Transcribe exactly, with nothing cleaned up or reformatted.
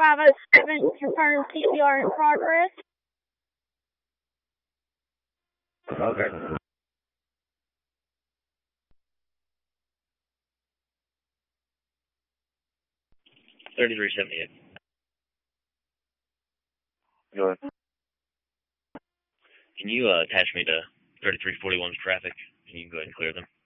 Bravo seven, confirm C P R in progress. Okay. thirty-three seventy-eight. Go ahead. Can you uh, attach me to thirty-three forty-one's traffic? Can you go ahead and clear them?